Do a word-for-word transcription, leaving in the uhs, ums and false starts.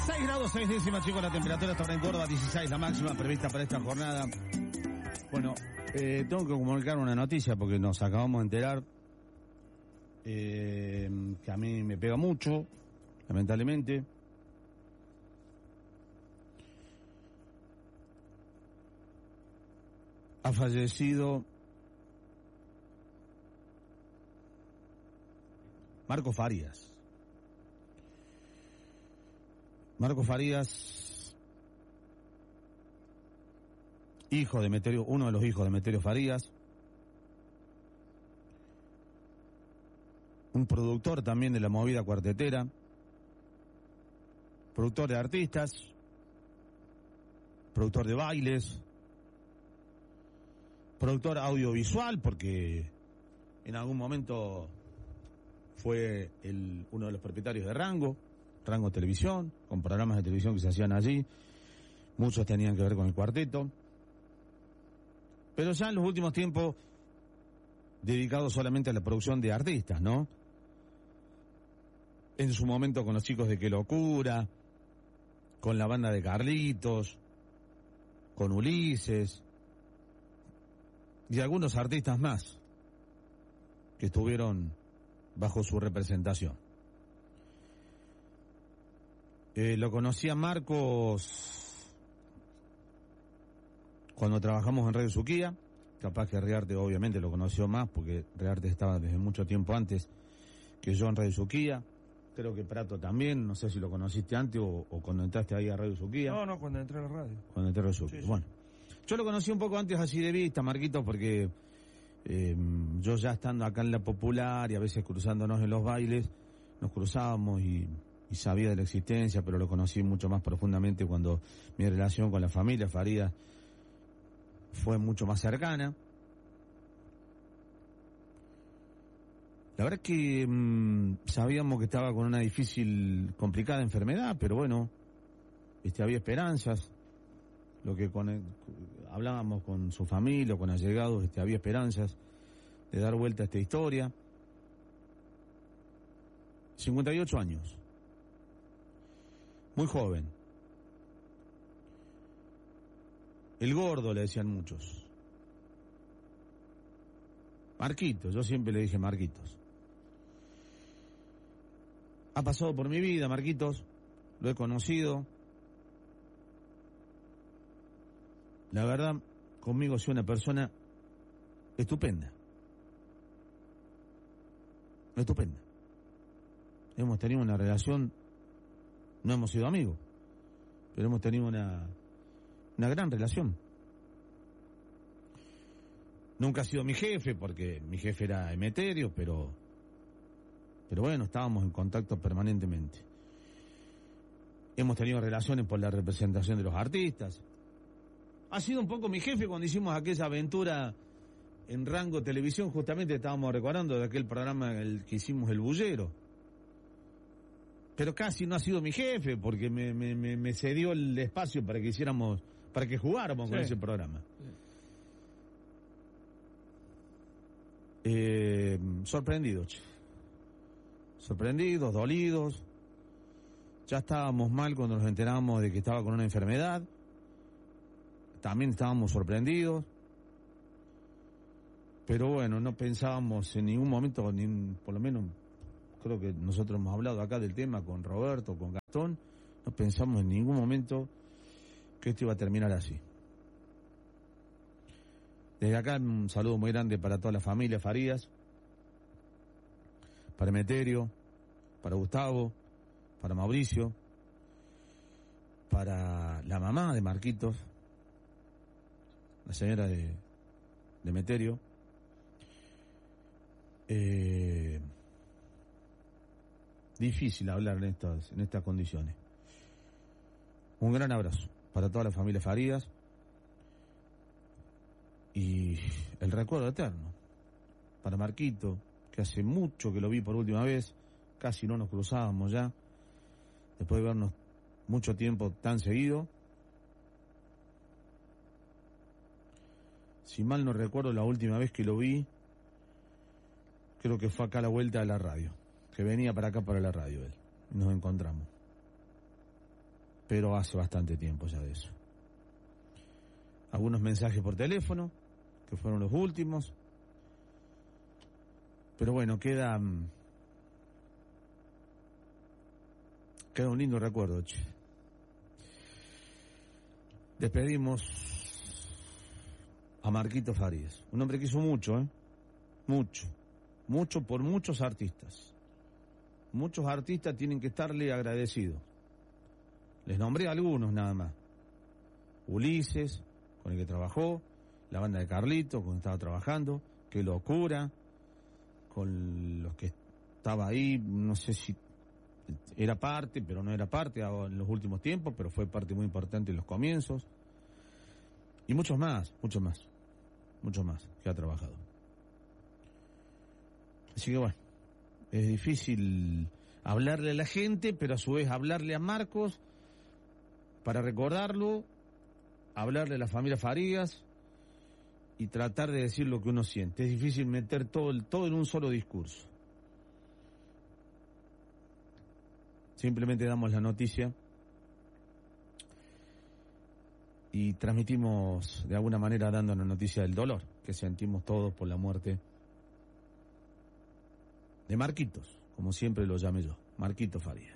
seis grados, seis décimas, chicos, la temperatura está en Córdoba, dieciséis, la máxima prevista para esta jornada. Bueno, eh, tengo que comunicar una noticia porque nos acabamos de enterar eh, que a mí me pega mucho, lamentablemente. Ha fallecido Marco Farías. Marco Farías, hijo de Emeterio, uno de los hijos de Emeterio Farías, un productor también de la movida cuartetera, productor de artistas, productor de bailes, productor audiovisual, porque en algún momento fue el, uno de los propietarios de Rango, Rango Televisión, con programas de televisión que se hacían allí, muchos tenían que ver con el cuarteto, pero ya en los últimos tiempos dedicado solamente a la producción de artistas, ¿no? En su momento con los chicos de Qué Locura, con la banda de Carlitos, con Ulises y algunos artistas más que estuvieron bajo su representación. Eh, lo conocí a Marcos cuando trabajamos en Radio Suquía, capaz que Rearte obviamente lo conoció más porque Rearte estaba desde mucho tiempo antes que yo en Radio Suquía, creo que Prato también, no sé si lo conociste antes o, o cuando entraste ahí a Radio Suquía. No, no, cuando entré a la radio. Cuando entré a Radio Suquía, sí, sí. Bueno, yo lo conocí un poco antes así de vista, Marquito, porque eh, yo ya estando acá en La Popular y a veces cruzándonos en los bailes, nos cruzábamos y... y sabía de la existencia, pero lo conocí mucho más profundamente cuando mi relación con la familia Farías fue mucho más cercana. La verdad es que mmm, sabíamos que estaba con una difícil, complicada enfermedad, pero bueno, este, había esperanzas. Lo que con el, hablábamos con su familia, con allegados, este, había esperanzas de dar vuelta a esta historia. cincuenta y ocho años. Muy joven. El gordo, le decían muchos. Marquitos, yo siempre le dije Marquitos. Ha pasado por mi vida, Marquitos. Lo he conocido. La verdad, conmigo ha sido una persona estupenda. Estupenda. Hemos tenido una relación. No hemos sido amigos, pero hemos tenido una, una gran relación. Nunca ha sido mi jefe, porque mi jefe era Emeterio, pero, pero bueno, estábamos en contacto permanentemente. Hemos tenido relaciones por la representación de los artistas. Ha sido un poco mi jefe cuando hicimos aquella aventura en Rango Televisión, justamente estábamos recordando de aquel programa el que hicimos El Bullero. Pero casi no ha sido mi jefe, porque me, me, me, me cedió el espacio para que hiciéramos, para que jugáramos sí. con ese programa. Sí. Eh, sorprendidos, sorprendidos, dolidos. Ya estábamos mal cuando nos enteramos de que estaba con una enfermedad. También estábamos sorprendidos. Pero bueno, no pensábamos en ningún momento, ni por lo menos... Creo que nosotros hemos hablado acá del tema con Roberto, con Gastón, no pensamos en ningún momento que esto iba a terminar así. Desde acá un saludo muy grande para toda la familia Farías, para Emeterio, para Gustavo, para Mauricio, para la mamá de Marquitos, la señora de, de Emeterio. Eh... Difícil hablar en estas, en estas condiciones. Un gran abrazo para toda la familia Farías y el recuerdo eterno para Marquito, que hace mucho que lo vi por última vez, casi no nos cruzábamos ya, después de vernos mucho tiempo tan seguido. Si mal no recuerdo, la última vez que lo vi, creo que fue acá a la vuelta de la radio, que venía para acá para la radio él, y nos encontramos. pero hace bastante tiempo ya de eso. Algunos mensajes por teléfono, que fueron los últimos, pero bueno, queda, queda un lindo recuerdo, che. Despedimos a Marquito Farías, un hombre que hizo mucho, ¿eh? Mucho, mucho por muchos artistas. Muchos artistas tienen que estarle agradecidos. Les nombré algunos nada más. Ulises, con el que trabajó, la banda de Carlito, con el que estaba trabajando, Qué Locura, con los que estaba ahí, no sé si era parte, pero no era parte en los últimos tiempos, pero fue parte muy importante en los comienzos. Y muchos más, muchos más, muchos más que ha trabajado. Así que bueno, es difícil hablarle a la gente, pero a su vez hablarle a Marcos para recordarlo, hablarle a la familia Farías y tratar de decir lo que uno siente. Es difícil meter todo, el, todo en un solo discurso. Simplemente damos la noticia y transmitimos de alguna manera dando la noticia del dolor que sentimos todos por la muerte de Marquitos, como siempre lo llamé yo, Marquito Farías.